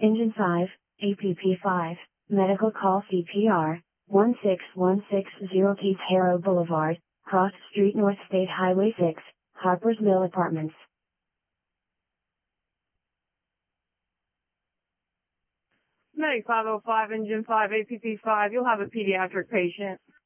Engine 5, APP 5, medical call CPR, 16160 Keith Harrow Boulevard, Cross Street North State Highway 6, Harpers Mill Apartments. 9505, Engine 5, APP 5, you'll have a pediatric patient.